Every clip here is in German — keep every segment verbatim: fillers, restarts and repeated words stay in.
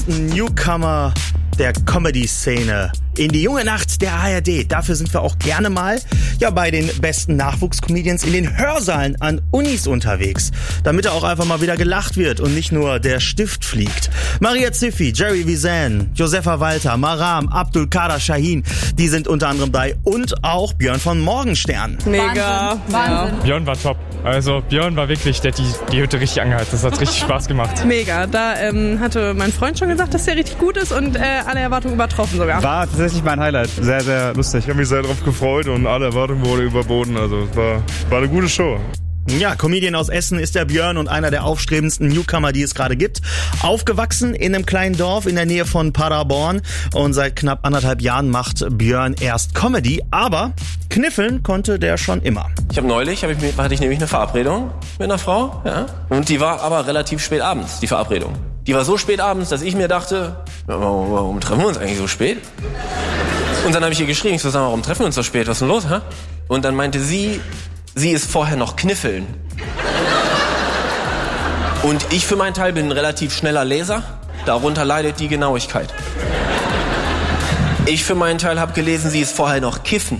Newcomer der Comedy-Szene in die junge Nacht der A R D. Dafür sind wir auch gerne mal ja bei den besten Nachwuchscomedians in den Hörsaalen an Unis unterwegs, damit auch einfach mal wieder gelacht wird und nicht nur der Stift fliegt. Maria Ziffi, Jerry Visan, Josefa Walter, Maram, Abdul Kader Shahin, die sind unter anderem dabei und auch Björn von Morgenstern. Mega. Wahnsinn. Wahnsinn. Ja. Björn war top. Also Björn war wirklich, der hat die, die Hütte richtig angeheizt. Das hat richtig Spaß gemacht. Mega. Da ähm, hatte mein Freund schon gesagt, dass der richtig gut ist und äh, alle Erwartungen übertroffen sogar. War tatsächlich mein Highlight. Sehr, sehr lustig. Ich habe mich sehr darauf gefreut und alle Erwartungen wurden überboten. Also es war, war eine gute Show. Ja, Comedian aus Essen ist der Björn und einer der aufstrebendsten Newcomer, die es gerade gibt. Aufgewachsen in einem kleinen Dorf in der Nähe von Paderborn und seit knapp anderthalb Jahren macht Björn erst Comedy, aber kniffeln konnte der schon immer. Ich habe neulich, hab ich, hatte ich nämlich eine Verabredung mit einer Frau, ja, und die war aber relativ spät abends, die Verabredung. Die war so spät abends, dass ich mir dachte, warum, warum treffen wir uns eigentlich so spät? Und dann habe ich ihr geschrieben, ich so, sag mal, warum treffen wir uns so spät, was ist denn los, hä? Und dann meinte sie, sie ist vorher noch kniffeln. Und ich für meinen Teil bin ein relativ schneller Leser. Darunter leidet die Genauigkeit. Ich für meinen Teil habe gelesen, sie ist vorher noch kiffen.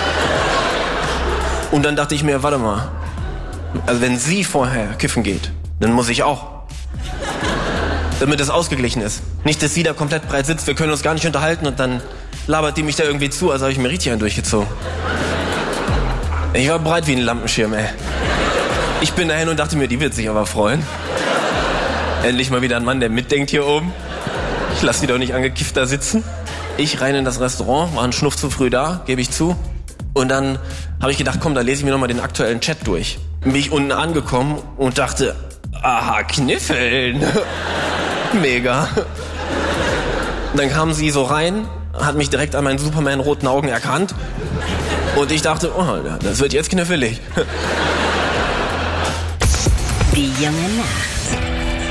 Und dann dachte ich mir, warte mal. Also wenn sie vorher kiffen geht, dann muss ich auch. Damit es ausgeglichen ist. Nicht, dass sie da komplett breit sitzt, wir können uns gar nicht unterhalten und dann labert die mich da irgendwie zu, also habe ich mir richtig einen durchgezogen. Ich war breit wie ein Lampenschirm, ey. Ich bin dahin und dachte mir, die wird sich aber freuen. Endlich mal wieder ein Mann, der mitdenkt hier oben. Ich lasse die doch nicht angekifft da sitzen. Ich rein in das Restaurant, war ein Schnuff zu früh da, gebe ich zu. Und dann habe ich gedacht, komm, da lese ich mir nochmal den aktuellen Chat durch. Bin ich unten angekommen und dachte, aha, kniffeln. Mega. Dann kam sie so rein, hat mich direkt an meinen Superman-roten Augen erkannt. Und ich dachte, oh, das wird jetzt knifflig. Die junge Nacht.